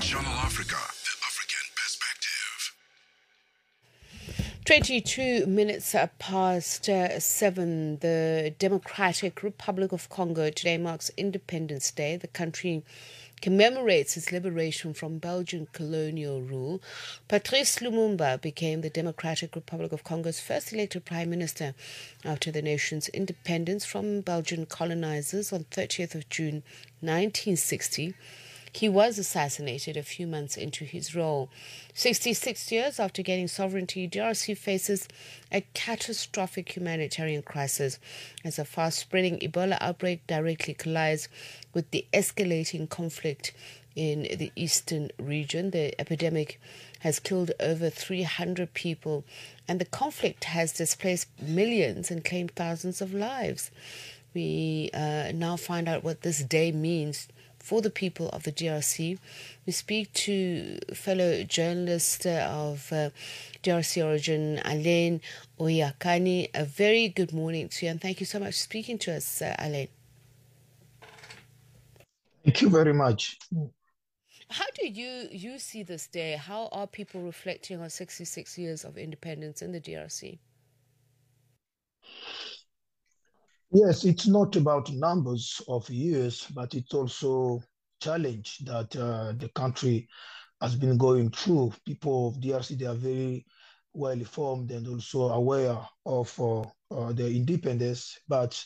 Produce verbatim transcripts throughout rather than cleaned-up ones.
Channel Africa, the African perspective. twenty-two minutes past uh, seven. The Democratic Republic of Congo today marks Independence Day. The country commemorates its liberation from Belgian colonial rule. Patrice Lumumba became the Democratic Republic of Congo's first elected prime minister after the nation's independence from Belgian colonizers on thirtieth of June nineteen sixty. He was assassinated a few months into his role. sixty-six years after gaining sovereignty, D R C faces a catastrophic humanitarian crisis as a fast-spreading Ebola outbreak directly collides with the escalating conflict in the eastern region. The epidemic has killed over three hundred people, and the conflict has displaced millions and claimed thousands of lives. We uh, now find out what this day means for the people of the D R C. We speak to fellow journalist uh, of uh, D R C origin, Alain Oyakani. A very good morning to you, and thank you so much for speaking to us, uh, Alain. Thank you very much. How do you, you see this day? How are people reflecting on sixty-six years of independence in the D R C? Yes, it's not about numbers of years, but it's also challenge that uh, the country has been going through. People of D R C, they are very well informed and also aware of uh, uh, their independence. But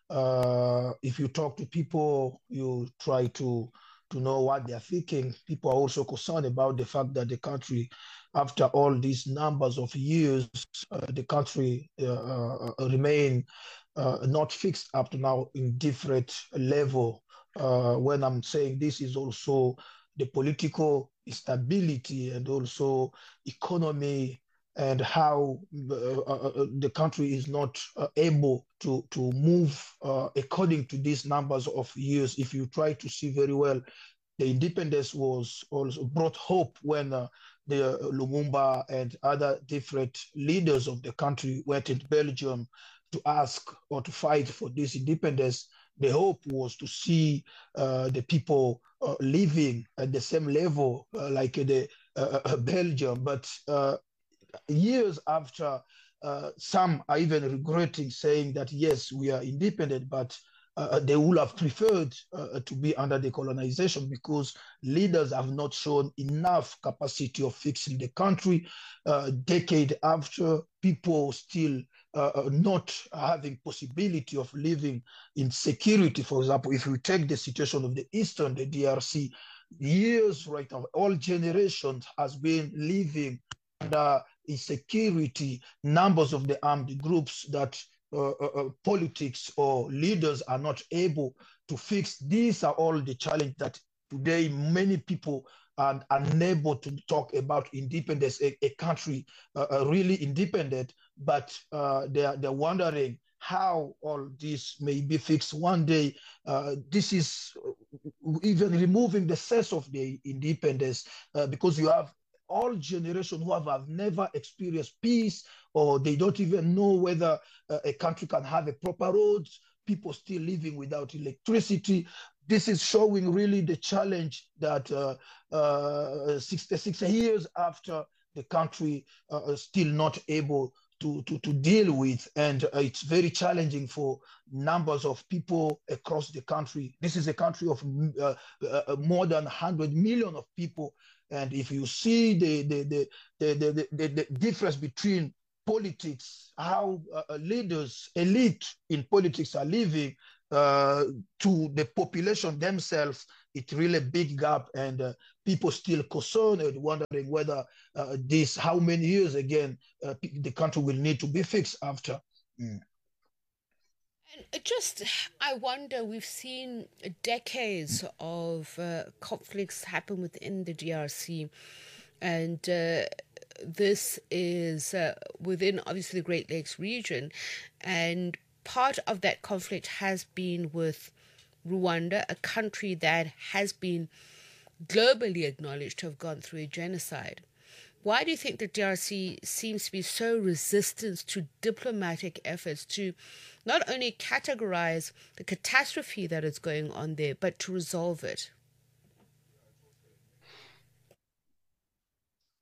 uh, if you talk to people, you try to to know what they're thinking. People are also concerned about the fact that the country, after all these numbers of years, uh, the country uh, uh, remain uh, not fixed up to now in different level. Uh, when I'm saying this is also the political stability and also economy and how uh, uh, the country is not uh, able to, to move uh, according to these numbers of years. If you try to see very well, the independence was also brought hope when uh, the uh, Lumumba and other different leaders of the country went in Belgium to ask or to fight for this independence. The hope was to see uh, the people uh, living at the same level uh, like the uh, uh, Belgium. But uh, years after, uh, some are even regretting saying that, yes, we are independent, but uh, they would have preferred uh, to be under the colonization because leaders have not shown enough capacity of fixing the country. Uh, decade after, people still uh, not having possibility of living in security. For example, if we take the situation of the Eastern, the D R C, years right now, all generations has been living under insecurity, numbers of the armed groups that uh, uh, politics or leaders are not able to fix. These are all the challenge that today many people are unable to talk about independence, a, a country uh, uh, really independent, but uh, they are, they're wondering how all this may be fixed one day. Uh, this is even removing the sense of the independence uh, because you have all generations who have, have never experienced peace, or they don't even know whether uh, a country can have a proper roads, people still living without electricity. This is showing really the challenge that uh, uh, sixty-six years after, the country uh, is still not able to, to, to deal with. And uh, it's very challenging for numbers of people across the country. This is a country of uh, uh, more than one hundred million of people. And if you see the, the, the, the, the, the, the difference between politics, how uh, leaders, elite in politics are living uh, to the population themselves, it's really a big gap, and uh, people still concerned and wondering whether uh, this, how many years again, uh, the country will need to be fixed after. Mm. And just, I wonder, we've seen decades of uh, conflicts happen within the D R C, and uh, this is uh, within, obviously, the Great Lakes region, and part of that conflict has been with Rwanda, a country that has been globally acknowledged to have gone through a genocide. Why do you think the D R C seems to be so resistant to diplomatic efforts to not only categorize the catastrophe that is going on there, but to resolve it?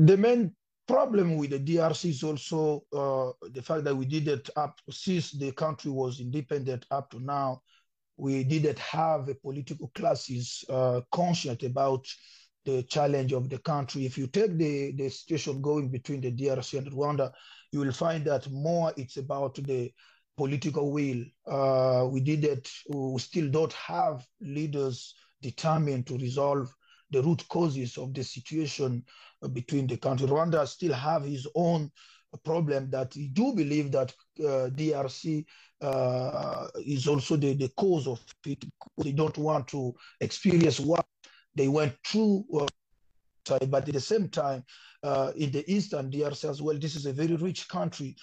The main problem with the D R C is also uh, the fact that we did it up since the country was independent up to now. We didn't have a political classes uh, conscious about the challenge of the country. If you take the, the situation going between the D R C and Rwanda, you will find that more it's about the political will. Uh, we didn't, we still don't have leaders determined to resolve the root causes of the situation between the country. Rwanda still have his own problem that he do believe that uh, D R C uh, is also the, the cause of it. They don't want to experience what they went through, uh, but at the same time, uh, in the eastern D R C as well, this is a very rich country.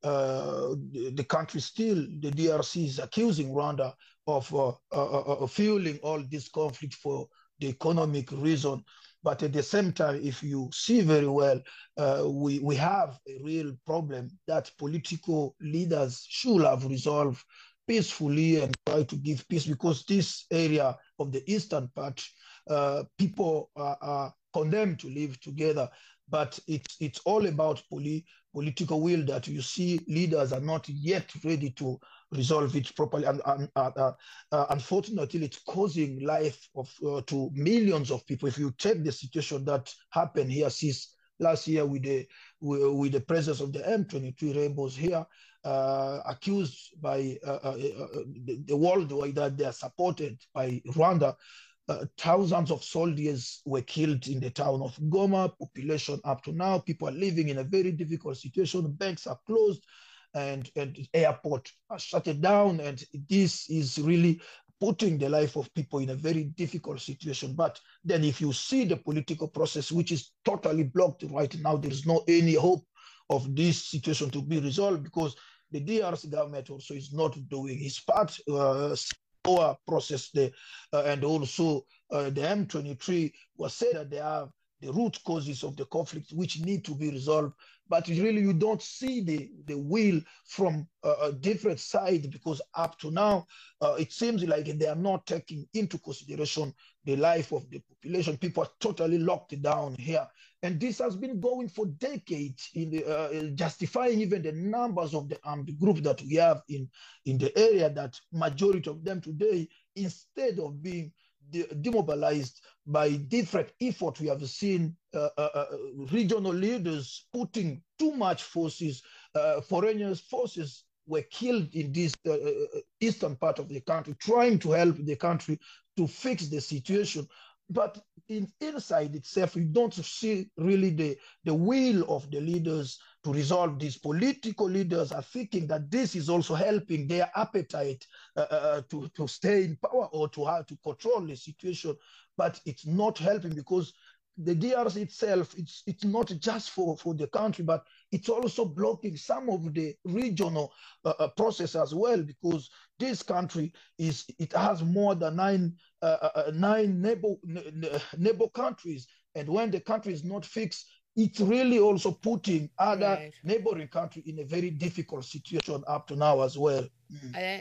Uh, the, the country still, the D R C is accusing Rwanda of uh, uh, uh, fueling all this conflict for the economic reason. But at the same time, if you see very well, uh, we, we have a real problem that political leaders should have resolved peacefully and try to give peace, because this area of the eastern part, uh, people are, are condemned to live together. But it's, it's all about poli political will that you see leaders are not yet ready to resolve it properly. And, and uh, uh, uh, unfortunately, it's causing life of uh, to millions of people. If you check the situation that happened here since last year with the with, with the presence of the M twenty-three rebels here, uh, accused by uh, uh, uh, the, the world that they are supported by Rwanda. Uh, thousands of soldiers were killed in the town of Goma. Population up to now, people are living in a very difficult situation. Banks are closed, and, and airport are shut down. And this is really putting the life of people in a very difficult situation. But then if you see the political process, which is totally blocked right now, there is no any hope of this situation to be resolved, because the D R C government also is not doing its part. Uh, Our process there, uh, and also uh, the M twenty-three was said that they have the root causes of the conflict which need to be resolved, but really you don't see the, the will from uh, a different side, because up to now uh, it seems like they are not taking into consideration the life of the population. People are totally locked down here, and this has been going for decades, in the, uh, justifying even the numbers of the armed group that we have in, in the area, that majority of them today, instead of being de demobilized by different efforts, we have seen uh, uh, uh, regional leaders putting too much forces, uh, foreign forces were killed in this uh, eastern part of the country, trying to help the country to fix the situation. But in, inside itself, you don't see really the, the will of the leaders to resolve this. Political leaders are thinking that this is also helping their appetite uh, uh, to, to stay in power or to have to control the situation. But it's not helping, because the D R C itself, it's, it's not just for, for the country, but it's also blocking some of the regional uh, uh, process as well, because this country is, it has more than nine, uh, uh, nine neighbor, neighbor countries. And when the country is not fixed, it's really also putting other right. neighboring country in a very difficult situation up to now as well. Mm. Alain,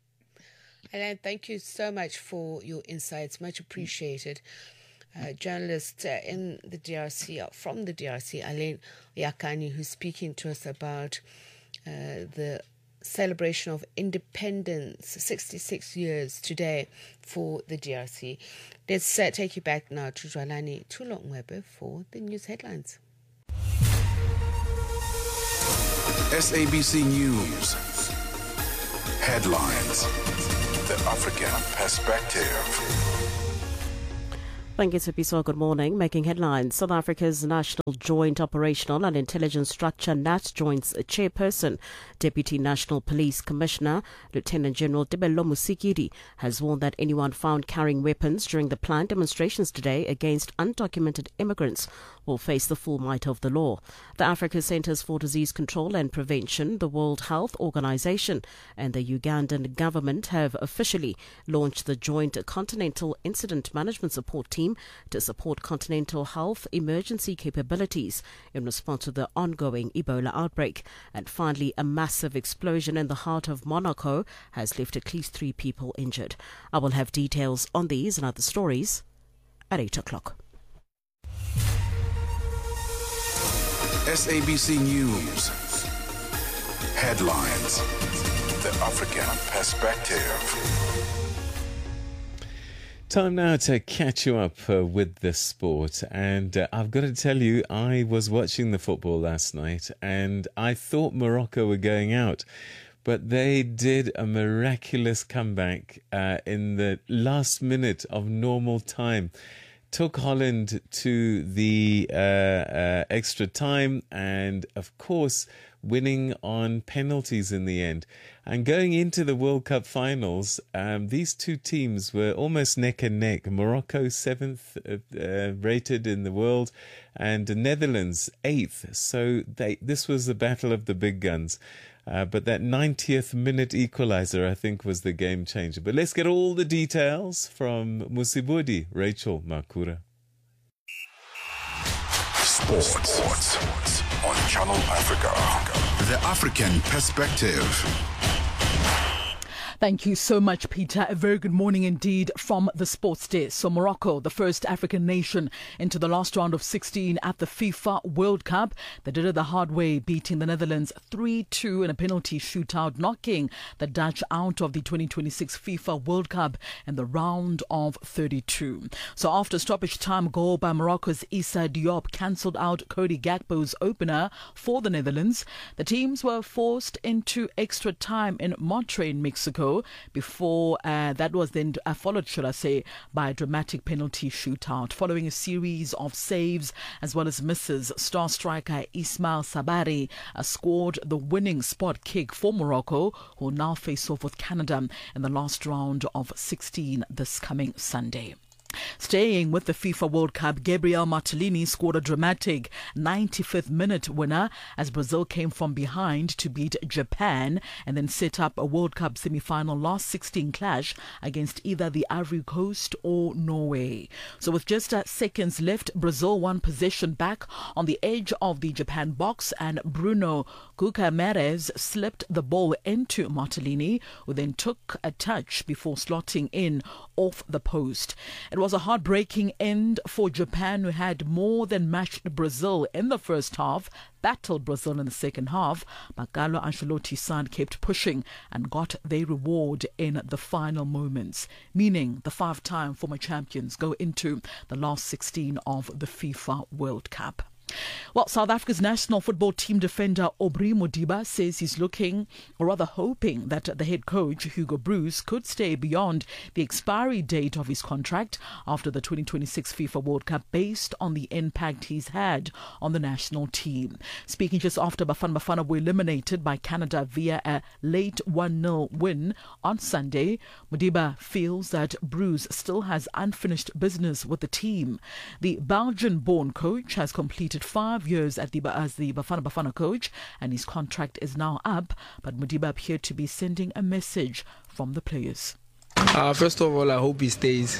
Alain, thank you so much for your insights. Much appreciated. Uh, journalist uh, in the D R C, uh, from the D R C, Alain Yakani, who's speaking to us about uh, the celebration of independence, sixty-six years today for the D R C. Let's uh, take you back now to Jwalani Tulongwebe for the news headlines. S A B C News headlines. The African perspective. Thank you, Sipiso. Good morning. Making headlines, South Africa's National Joint Operational and Intelligence Structure, NATJOINT's chairperson, Deputy National Police Commissioner, Lieutenant General Tebello Musikiri, has warned that anyone found carrying weapons during the planned demonstrations today against undocumented immigrants will face the full might of the law. The Africa Centers for Disease Control and Prevention, the World Health Organization, and the Ugandan government have officially launched the Joint Continental Incident Management Support Team to support continental health emergency capabilities in response to the ongoing Ebola outbreak. And finally, a massive explosion in the heart of Monaco has left at least three people injured. I will have details on these and other stories at eight o'clock. S A B C News. Headlines. The African perspective. Time now to catch you up uh, with the sport, and uh, I've got to tell you, I was watching the football last night and I thought Morocco were going out, but they did a miraculous comeback uh, in the last minute of normal time. Took Holland to the uh, uh, extra time and, of course, winning on penalties in the end. And going into the World Cup finals, um, these two teams were almost neck and neck. Morocco, seventh uh, uh, rated in the world, and the Netherlands, eighth. So they, this was the battle of the big guns. Uh, but that ninetieth minute equalizer, I think, was the game changer. But let's get all the details from Musibudi, Rachel Makura. Sports. Sports on Channel Africa. The African perspective. Thank you so much, Peter. A very good morning indeed from the Sports Desk. So Morocco, the first African nation into the last round of sixteen at the FIFA World Cup. They did it the hard way, beating the Netherlands three two in a penalty shootout, knocking the Dutch out of the twenty twenty-six FIFA World Cup in the round of thirty-two. So after stoppage time goal by Morocco's Issa Diop cancelled out Cody Gakpo's opener for the Netherlands, the teams were forced into extra time in Monterrey in Mexico, before uh, that was then uh, followed, should I say, by a dramatic penalty shootout. Following a series of saves as well as misses, star striker Ismail Sabari uh, scored the winning spot kick for Morocco, who will now face off with Canada in the last round of sixteen this coming Sunday. Staying with the FIFA World Cup, Gabriel Martellini scored a dramatic ninety-fifth minute winner as Brazil came from behind to beat Japan and then set up a World Cup semi-final last sixteen clash against either the Ivory Coast or Norway. So with just uh, seconds left, Brazil won possession back on the edge of the Japan box, and Bruno Guimarães slipped the ball into Martellini, who then took a touch before slotting in off the post. It was a heartbreaking end for Japan, who had more than matched Brazil in the first half, battled Brazil in the second half, but Carlo Ancelotti's side kept pushing and got their reward in the final moments, meaning the five-time former champions go into the last sixteen of the FIFA World Cup. Well, South Africa's national football team defender Aubrey Modiba says he's looking, or rather hoping, that the head coach Hugo Broos could stay beyond the expiry date of his contract after the twenty twenty-six FIFA World Cup, based on the impact he's had on the national team. Speaking just after Bafana Bafana were eliminated by Canada via a late one nil win on Sunday, Modiba feels that Broos still has unfinished business with the team. The Belgian-born coach has completed five years at the, as the Bafana Bafana coach, and his contract is now up, but Modiba appeared to be sending a message from the players. Uh, first of all, I hope he stays.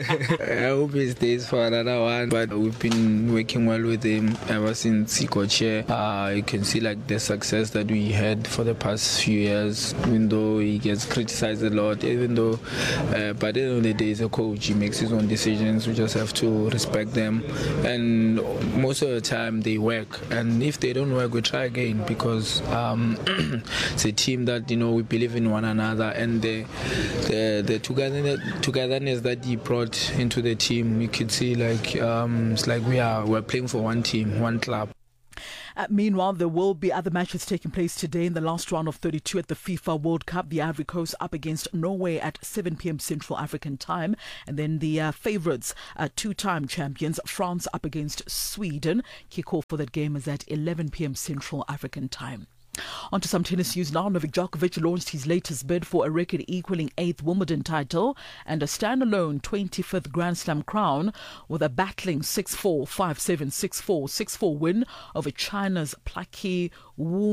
I hope he stays for another one. But we've been working well with him ever since he got here. Uh, you can see like the success that we had for the past few years, even though he gets criticized a lot, even though, uh, but at the end of the day, he's a coach. He makes his own decisions. We just have to respect them. And most of the time, they work. And if they don't work, we try again, because um, it's a team that, you know, we believe in one another, and the, the The togetherness, togetherness that he brought into the team, you could see like um, it's like we are we're playing for one team, one club. Uh, meanwhile, there will be other matches taking place today in the last round of thirty-two at the FIFA World Cup. The Ivory Coast up against Norway at seven p.m. Central African time. And then the uh, favourites, uh, two-time champions, France up against Sweden. Kick-off for that game is at eleven p.m. Central African time. On to some tennis news now. Novak Djokovic launched his latest bid for a record-equaling eighth Wimbledon title and a standalone twenty-fifth Grand Slam crown with a battling six four, five seven, six four, six four win over China's plucky Wang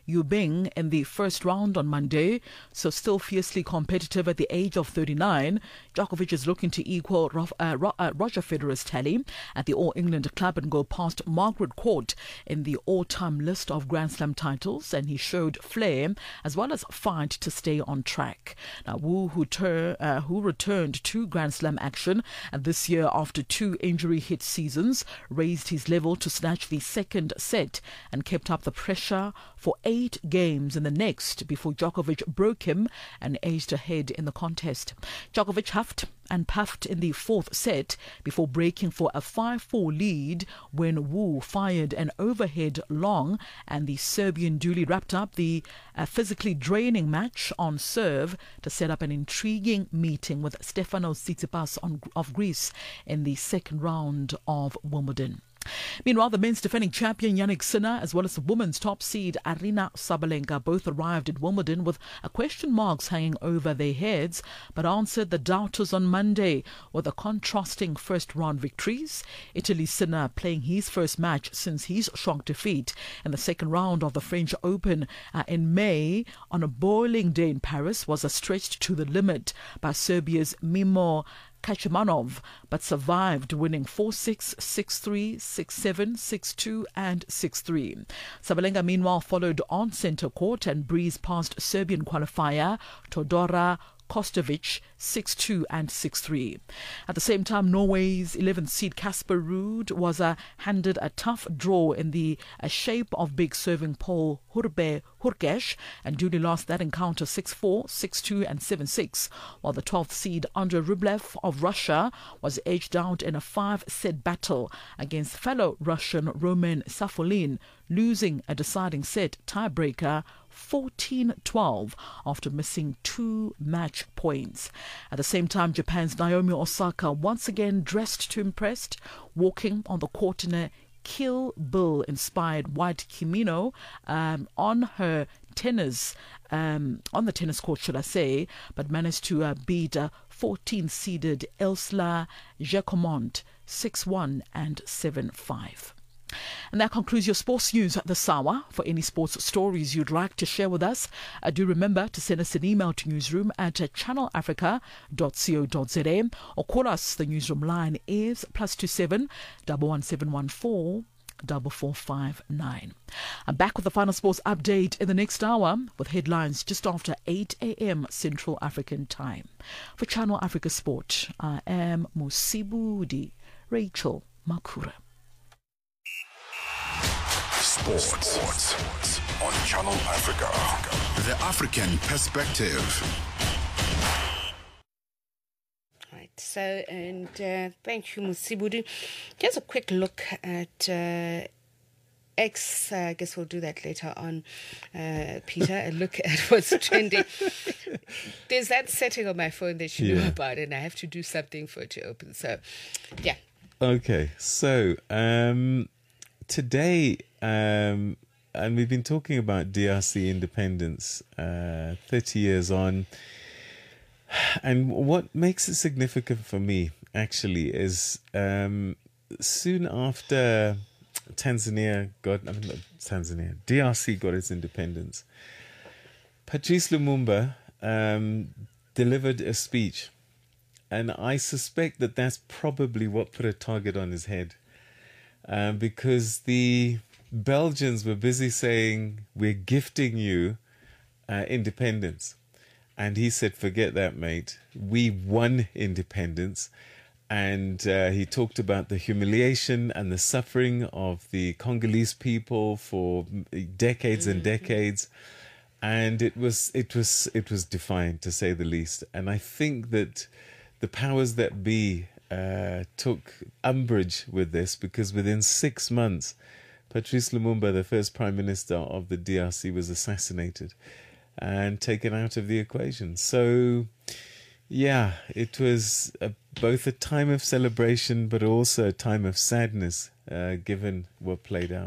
Yu Bing in the first round on Monday, so still fiercely competitive at the age of thirty-nine. Djokovic is looking to equal Rof, uh, Ro, uh, Roger Federer's tally at the All-England Club and go past Margaret Court in the all-time list of Grand Slam titles, and he showed flair as well as fight to stay on track. Now, Wu, who, ter, uh, who returned to Grand Slam action and this year after two injury-hit seasons, raised his level to snatch the second set and kept up the pressure for eight games in the next before Djokovic broke him and edged ahead in the contest. Djokovic huffed and puffed in the fourth set before breaking for a five four lead when Wu fired an overhead long, and the Serbian duly wrapped up the uh, physically draining match on serve to set up an intriguing meeting with Stefanos Tsitsipas on, of Greece in the second round of Wimbledon. Meanwhile, the men's defending champion Jannik Sinner as well as the women's top seed Aryna Sabalenka both arrived at Wimbledon with a question marks hanging over their heads, but answered the doubters on Monday with a contrasting first round victories. Italy's Sinner playing his first match since his shock defeat in the second round of the French Open uh, in May on a boiling day in Paris was uh, stretched to the limit by Serbia's Mimo Kachemanov, but survived, winning four six, six three, six seven, six two and six three. Sabalenka meanwhile followed on centre court and breezed past Serbian qualifier Todora Kostovic six two and six three. At the same time, Norway's eleventh seed Casper Ruud was uh, handed a tough draw in the uh, shape of big serving Paul Hurbe Hurkacz and duly lost that encounter six four, six two and seven six, while the twelfth seed Andrei Rublev of Russia was edged out in a five-set battle against fellow Russian Roman Safolin, losing a deciding set tiebreaker fourteen twelve after missing two match points. At the same time, Japan's Naomi Osaka once again dressed to impress, walking on the court in a Kill Bill-inspired white kimono um, on her tennis, um, on the tennis court, should I say, but managed to uh, beat a fourteen-seeded Elsla Jacomont six one and seven five. And that concludes your sports news at this hour. For any sports stories you'd like to share with us, uh, do remember to send us an email to newsroom at uh, channel africa dot co dot za or call us. The newsroom line is plus two seven double one seven one four double four five nine. I'm back with the final sports update in the next hour with headlines just after eight a.m. Central African time. For Channel Africa Sport, I am Musibudi Rachel Makura. Sports on Channel Africa. The African Perspective. Right. So, and uh, thank you, Musibudi. Just a quick look at uh, X. Uh, I guess we'll do that later on, uh, Peter. A look at what's trending. There's that setting on my phone that you yeah. know about, and I have to do something for it to open. So, yeah. Okay. So, um, today, um, and we've been talking about D R C independence, uh, thirty years on. And what makes it significant for me, actually, is um, soon after Tanzania got, I mean, not Tanzania, D R C got its independence, Patrice Lumumba um, delivered a speech. And I suspect that that's probably what put a target on his head. Um, because the Belgians were busy saying, we're gifting you uh, independence. And he said, forget that, mate. We won independence. And uh, he talked about the humiliation and the suffering of the Congolese people for decades and decades. And it was it was it was defiant, to say the least. And I think that the powers that be uh, took umbrage with this, because within six months, Patrice Lumumba, the first prime minister of the D R C, was assassinated and taken out of the equation. So, yeah, it was a, both a time of celebration, but also a time of sadness, uh, given what played out.